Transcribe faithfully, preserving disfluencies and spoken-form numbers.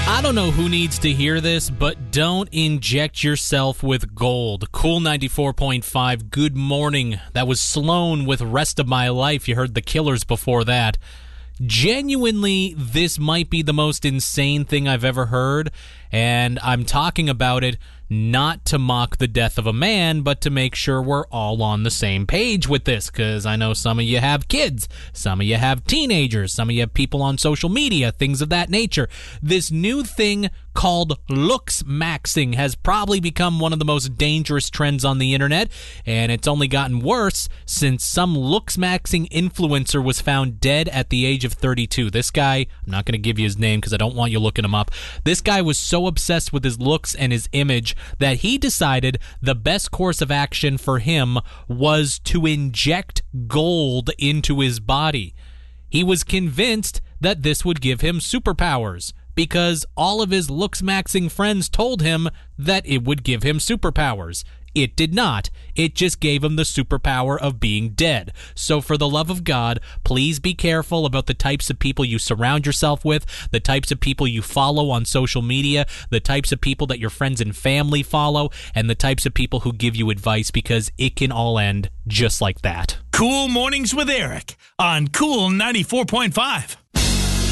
I don't know who needs to hear this, but don't inject yourself with gold. Cool ninety-four point five, good morning. That was Sloan with Rest of My Life. You heard the Killers before that. Genuinely, this might be the most insane thing I've ever heard, and I'm talking about it not to mock the death of a man, but to make sure we're all on the same page with this, because I know some of you have kids, some of you have teenagers, some of you have people on social media, things of that nature. This new thing called looks maxing has probably become one of the most dangerous trends on the internet, and it's only gotten worse since some looks maxing influencer was found dead at the age of thirty-two. This guy, I'm not going to give you his name because I don't want you looking him up. This guy was so obsessed with his looks and his image that he decided the best course of action for him was to inject gold into his body. He was convinced that this would give him superpowers, because all of his looks-maxing friends told him that it would give him superpowers. It did not. It just gave him the superpower of being dead. So for the love of God, please be careful about the types of people you surround yourself with, the types of people you follow on social media, the types of people that your friends and family follow, and the types of people who give you advice, because it can all end just like that. Cool Mornings with Eric on Cool ninety-four point five.